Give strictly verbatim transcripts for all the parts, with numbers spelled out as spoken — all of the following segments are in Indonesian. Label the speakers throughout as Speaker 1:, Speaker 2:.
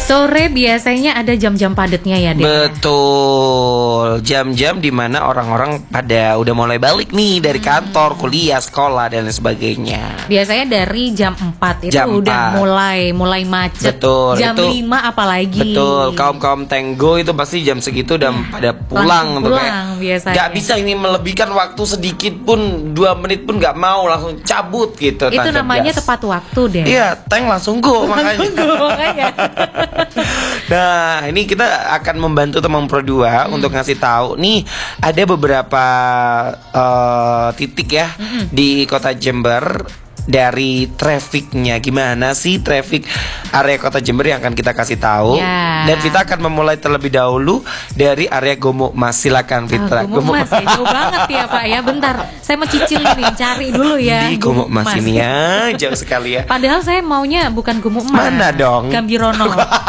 Speaker 1: Sore biasanya ada jam-jam padatnya ya, Den?
Speaker 2: Betul, jam-jam dimana orang-orang pada udah mulai balik nih dari kantor, kuliah, sekolah dan lain sebagainya.
Speaker 1: Biasanya dari jam empat itu
Speaker 2: Jam
Speaker 1: udah
Speaker 2: empat.
Speaker 1: mulai mulai macet.
Speaker 2: Betul,
Speaker 1: Jam
Speaker 2: itu-
Speaker 1: lima apalagi.
Speaker 2: Betul, kaum-kaum tenggo itu pasti jam segitu udah pada pulang
Speaker 1: langsung
Speaker 2: tuh,
Speaker 1: pulang
Speaker 2: kayak
Speaker 1: biasanya.
Speaker 2: Gak bisa ini melebihkan waktu sedikit pun, dua menit pun gak mau, langsung cabut gitu.
Speaker 1: Itu
Speaker 2: tancap
Speaker 1: namanya
Speaker 2: gas.
Speaker 1: tepat waktu, Den.
Speaker 2: Iya, tank langsung go makanya.
Speaker 1: Makanya.
Speaker 2: Nah, ini kita akan membantu teman Pro dua
Speaker 1: Hmm.
Speaker 2: untuk ngasih tahu nih ada beberapa eh, titik ya di Kota Jember dari trafficnya. Gimana sih traffic area Kota Jember yang akan kita kasih tahu.
Speaker 1: Ya.
Speaker 2: Dan kita akan memulai terlebih dahulu dari area Gomuk Mas. Silakan Fitra.
Speaker 1: Ah, Gomuk Mas ya, jauh banget ya Pak ya. Bentar, saya mau cicil nih, cari dulu ya.
Speaker 2: Di Gomuk Mas ini ya, jauh sekali ya.
Speaker 1: Padahal saya maunya bukan Gomuk Mas.
Speaker 2: Mana dong?
Speaker 1: Gambirono.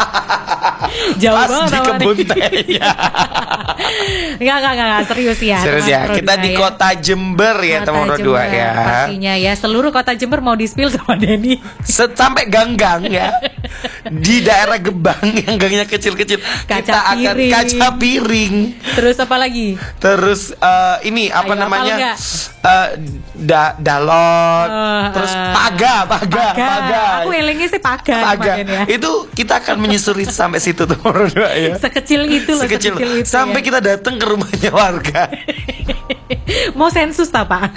Speaker 1: Jauh
Speaker 2: Pas
Speaker 1: banget
Speaker 2: di
Speaker 1: awalnya.
Speaker 2: kebun tehnya.
Speaker 1: Enggak, enggak, enggak, serius ya.
Speaker 2: Serius
Speaker 1: teman
Speaker 2: ya,
Speaker 1: Pro
Speaker 2: kita
Speaker 1: dua
Speaker 2: di
Speaker 1: ya.
Speaker 2: Kota Jember ya,
Speaker 1: Kota
Speaker 2: teman Pro dua
Speaker 1: Jember,
Speaker 2: ya.
Speaker 1: pastinya ya, seluruh Kota Jember mau di-spill sama Denny.
Speaker 2: Set- Sampai gang-gang ya. Di daerah Gebang yang gangnya kecil-kecil,
Speaker 1: Kaca
Speaker 2: kita akan
Speaker 1: piring.
Speaker 2: kaca piring.
Speaker 1: Terus apa lagi?
Speaker 2: Terus eh, ini apa
Speaker 1: Ayo,
Speaker 2: namanya?
Speaker 1: hafal nggak?
Speaker 2: Eh, da dalot.
Speaker 1: Eh,
Speaker 2: terus
Speaker 1: eh,
Speaker 2: paga, paga, paga.
Speaker 1: Aku elengnya sih paga,
Speaker 2: Paga.
Speaker 1: kemarin ya.
Speaker 2: Itu kita akan menyusuri sampai situ tuh berdua ya.
Speaker 1: Sekecil itu loh,
Speaker 2: Sekecil,
Speaker 1: sekecil itu
Speaker 2: sampai
Speaker 1: ya.
Speaker 2: kita datang ke rumahnya warga.
Speaker 1: Mau sensus tak Pak?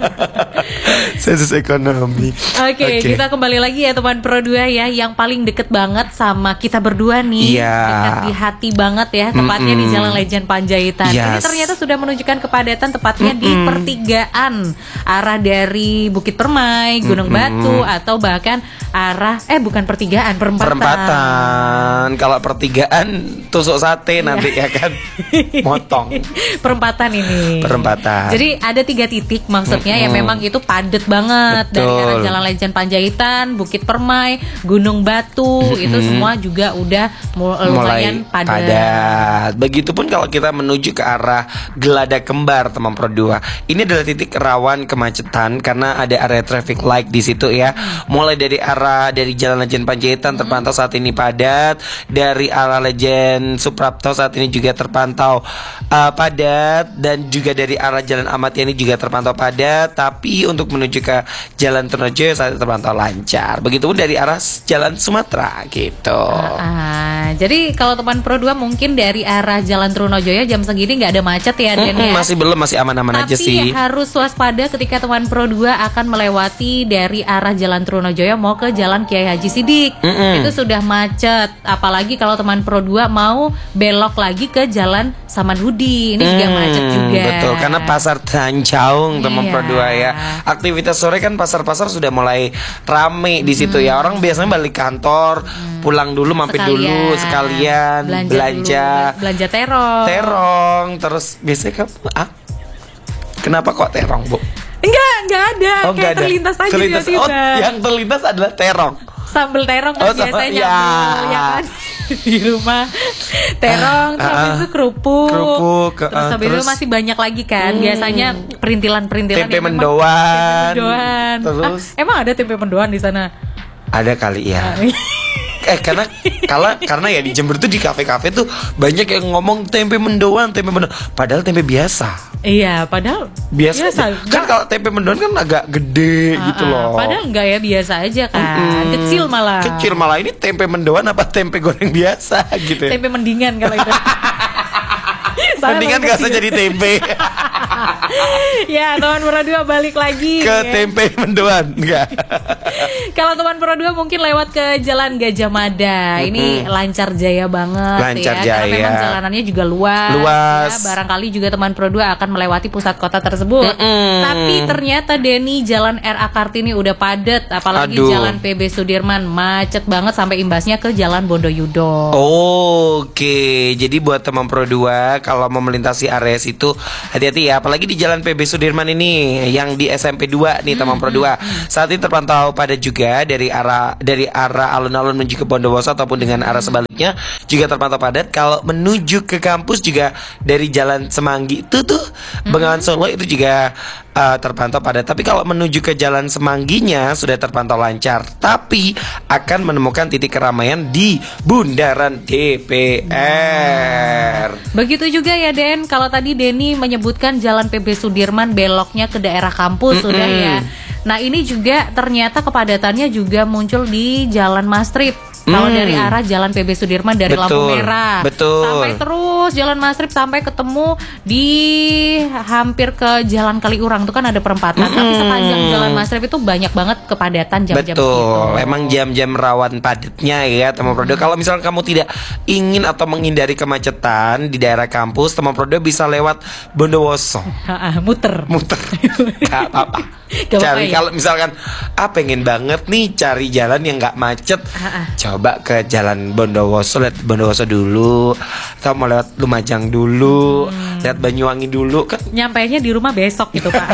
Speaker 2: Sensus ekonomi.
Speaker 1: Oke, kita kembali lagi ya teman Pro dua ya, yang paling deket banget sama kita berdua nih.
Speaker 2: Iya.
Speaker 1: Dekat di hati banget ya, tepatnya di
Speaker 2: Mm-mm.
Speaker 1: Jalan Lejen Panjaitan. Ini
Speaker 2: Yes.
Speaker 1: ternyata sudah menunjukkan kepadatan tepatnya di
Speaker 2: Mm-mm.
Speaker 1: pertigaan arah dari Bukit Permai, Gunung
Speaker 2: Mm-mm.
Speaker 1: Batu, atau bahkan arah eh bukan pertigaan, perempatan.
Speaker 2: Perempatan. Kalau pertigaan tusuk sate nanti ya kan. Motong.
Speaker 1: Perempatan ini.
Speaker 2: Perempatan.
Speaker 1: Jadi ada tiga titik maksudnya yang
Speaker 2: Mm-mm.
Speaker 1: memang itu padat banget.
Speaker 2: Betul.
Speaker 1: Dari arah Jalan Lejen Panjaitan, Bukit Permai, Gunung Batu,
Speaker 2: Mm-mm.
Speaker 1: itu semua juga udah mu- lumayan
Speaker 2: mulai
Speaker 1: padat.
Speaker 2: padat. Begitupun kalau kita menuju ke arah Gelada Kembar, teman Pro dua. Ini adalah titik rawan kemacetan karena ada area traffic light di situ ya. Mulai dari arah dari Jalan Lejen Panjaitan terpantau saat ini padat. Dari arah Lejen Suprapto saat ini juga terpantau uh, padat, dan juga dari arah Jalan Ahmad Yani juga terpantau padat. Tapi untuk menuju ke Jalan Trunojoyo saat ini terpantau lancar. Begitupun dari arah Jalan Sumatera gitu.
Speaker 1: Ah, jadi kalau teman Pro dua mungkin dari arah Jalan Trunojoyo jam segini nggak ada macet ya, Den
Speaker 2: Mm-mm,
Speaker 1: ya.
Speaker 2: masih belum, masih aman-aman aja sih.
Speaker 1: Tapi harus waspada ketika teman Pro dua akan melewati dari arah Jalan Trunojoyo mau ke Jalan Kiai Haji Sidik.
Speaker 2: Mm-mm.
Speaker 1: Itu sudah macet. Apalagi kalau teman Pro dua mau belok lagi ke Jalan Samanhudi. Ini juga
Speaker 2: Hmm,
Speaker 1: macet juga.
Speaker 2: Betul, karena pasar Tanjaung teman
Speaker 1: Iya.
Speaker 2: Pro dua ya. Aktivitas sore kan pasar-pasar sudah mulai rame di situ ya. Orang biasanya balik kantor, pulang dulu, mampir dulu sekalian
Speaker 1: belanja,
Speaker 2: belanja,
Speaker 1: dulu. belanja terong.
Speaker 2: terong. Terus biasanya kamu ah, kenapa kok terong, Bu?
Speaker 1: Enggak, enggak ada.
Speaker 2: Oh,
Speaker 1: Kayak
Speaker 2: nggak ada.
Speaker 1: terlintas aja
Speaker 2: Terlintas.
Speaker 1: tiba-tiba.
Speaker 2: Oh, yang terlintas adalah terong.
Speaker 1: Sambal terong kan
Speaker 2: Oh, sama-
Speaker 1: biasanya
Speaker 2: ya.
Speaker 1: nyambel, ya kan di rumah terong, terus
Speaker 2: Ah,
Speaker 1: habis
Speaker 2: ah.
Speaker 1: itu kerupuk,
Speaker 2: Kerupuk,
Speaker 1: terus
Speaker 2: ah,
Speaker 1: habis itu
Speaker 2: terus-
Speaker 1: masih banyak lagi kan,
Speaker 2: Hmm.
Speaker 1: biasanya perintilan-perintilan
Speaker 2: Tempe
Speaker 1: yang memang-
Speaker 2: mendoan.
Speaker 1: tempe mendoan.
Speaker 2: Terus?
Speaker 1: Ah, emang ada tempe mendoan di sana?
Speaker 2: Ada kali ya.
Speaker 1: Ah,
Speaker 2: Eh karena karena karena ya di Jember tuh di kafe-kafe tuh banyak yang ngomong tempe mendoan, tempe mendoan. Padahal tempe biasa.
Speaker 1: Iya, padahal
Speaker 2: Biasa. Kan
Speaker 1: Enggak.
Speaker 2: kalau tempe mendoan kan agak gede
Speaker 1: Ah,
Speaker 2: gitu
Speaker 1: ah.
Speaker 2: loh.
Speaker 1: Padahal enggak ya, biasa aja kan,
Speaker 2: Mm-mm.
Speaker 1: kecil malah.
Speaker 2: Kecil malah, ini tempe mendoan apa tempe goreng biasa gitu ya.
Speaker 1: Tempe mendingan kalau itu. Soalnya
Speaker 2: Mendingan
Speaker 1: paling
Speaker 2: gak usah
Speaker 1: kecil.
Speaker 2: jadi tempe.
Speaker 1: Ya, teman Pro dua balik lagi
Speaker 2: Ke
Speaker 1: ya.
Speaker 2: tempe mendoan enggak.
Speaker 1: Kalau teman Pro dua mungkin lewat ke Jalan Gajah Mada. Ini
Speaker 2: Mm-mm.
Speaker 1: lancar jaya banget
Speaker 2: Lancar
Speaker 1: ya. Karena
Speaker 2: jaya.
Speaker 1: memang jalanannya juga luas.
Speaker 2: Luas.
Speaker 1: Ya. Barangkali juga teman Pro dua akan melewati pusat kota tersebut.
Speaker 2: Mm-mm.
Speaker 1: Tapi ternyata Denny, Jalan R A Kartini udah padat, apalagi
Speaker 2: Aduh.
Speaker 1: Jalan P B Sudirman macet banget sampai imbasnya ke Jalan Bondoyudo.
Speaker 2: Oke, jadi buat teman Pro dua kalau mau melintasi area situ hati-hati ya, apalagi di Jalan P B Sudirman ini yang di S M P dua nih teman Pro dua. Saat ini terpantau padat juga dari arah dari arah alun-alun menuju ke Bondowoso ataupun dengan arah sebaliknya juga terpantau padat. Kalau menuju ke kampus juga dari Jalan Semanggi itu tuh Bengawan Solo itu juga uh, terpantau padat. Tapi kalau menuju ke Jalan Semangginya sudah terpantau lancar, tapi akan menemukan titik keramaian di Bundaran D P R.
Speaker 1: Begitu juga ya Den, kalau tadi Denny menyebutkan Jalan P B Sudirman beloknya ke daerah kampus, mm-mm. sudah ya. Nah ini juga ternyata kepadatannya juga muncul di Jalan Mastrip. Kalau hmm. dari arah Jalan P B Sudirman dari
Speaker 2: betul,
Speaker 1: lampu merah
Speaker 2: betul.
Speaker 1: sampai terus Jalan Mastrip sampai ketemu di hampir ke Jalan Kaliurang itu kan ada perempatan. Hmm. Tapi sepanjang Jalan Mastrip itu banyak banget kepadatan jam-jam
Speaker 2: betul.
Speaker 1: segitu.
Speaker 2: Emang jam-jam rawan padatnya ya teman Prodo. Hmm. Kalau misalnya kamu tidak ingin atau menghindari kemacetan di daerah kampus, teman Prodo bisa lewat Bondowoso.
Speaker 1: muter.
Speaker 2: Muter. Gak apa-apa. Cari ya? Kalau misalkan ah pengen banget nih cari jalan yang nggak macet, Ha-ha. coba ke Jalan Bondowoso, lihat Bondowoso dulu, atau mau lewat Lumajang dulu, hmm. lihat Banyuwangi dulu kan.
Speaker 1: Nyampainya di rumah besok gitu Pak.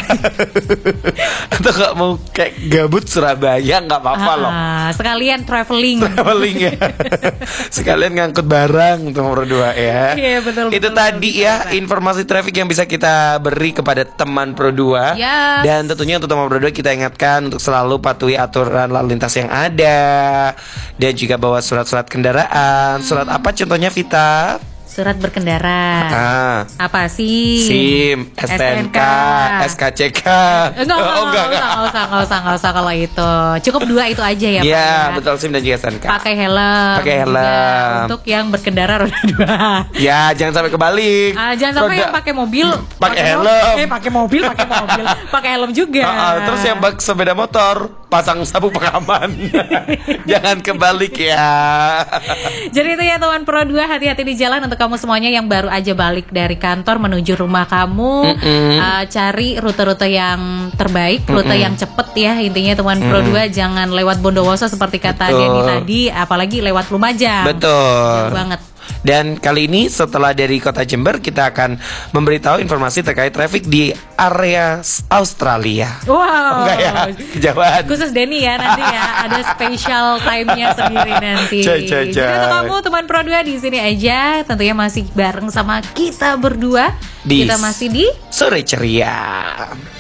Speaker 2: Atau nggak mau kayak gabut Surabaya nggak apa-apa loh.
Speaker 1: Sekalian traveling.
Speaker 2: Traveling ya. Sekalian ngangkut barang tuh nomor dua ya.
Speaker 1: Iya betul.
Speaker 2: Itu
Speaker 1: betul,
Speaker 2: tadi betul, ya betul. Informasi traffic yang bisa kita beri kepada teman Pro dua.
Speaker 1: Yes. Dan
Speaker 2: tentunya untuk teman Pro dua kita ingatkan untuk selalu patuhi aturan lalu lintas yang ada, dan juga bawa surat-surat kendaraan. Surat apa contohnya Vita?
Speaker 1: Surat berkendara.
Speaker 2: Ah.
Speaker 1: Apa sih?
Speaker 2: SIM, S T N K, S K C K.
Speaker 1: Enggak, oh, enggak, enggak, enggak, enggak usah, enggak usah, enggak usah kalau itu. Cukup dua itu aja ya, Pak.
Speaker 2: Iya, betul, SIM dan juga S T N K.
Speaker 1: Pakai helm.
Speaker 2: Pakai helm.
Speaker 1: Juga untuk yang berkendara roda dua.
Speaker 2: Ya, jangan sampai kebalik.
Speaker 1: Ah, jangan sampai roda... yang pakai mobil,
Speaker 2: pakai helm.
Speaker 1: Eh, pakai mobil, pakai mobil, pakai helm juga.
Speaker 2: Uh, uh, terus yang bak sepeda motor pasang sabuk pengaman. Jangan kebalik ya.
Speaker 1: Jadi itu ya teman Pro dua, hati-hati di jalan untuk kamu semuanya yang baru aja balik dari kantor menuju rumah kamu. uh, Cari rute-rute yang terbaik, rute Mm-mm. yang cepet ya. Intinya teman Mm-mm. Pro dua jangan lewat Bondowoso seperti kata Denny tadi, apalagi lewat Lumajang.
Speaker 2: Betul.
Speaker 1: Jauh banget.
Speaker 2: Dan kali ini setelah dari kota Jember, kita akan memberitahu informasi terkait traffic di area Australia.
Speaker 1: Wow.
Speaker 2: Enggak ya, kejauhan.
Speaker 1: Khusus Denny ya nanti ya, ada special time-nya sendiri nanti.
Speaker 2: Cai, cai, cai.
Speaker 1: Jadi untuk kamu teman Pro dua di sini aja, tentunya masih bareng sama kita berdua.
Speaker 2: Di
Speaker 1: kita masih di
Speaker 2: Sore Ceria.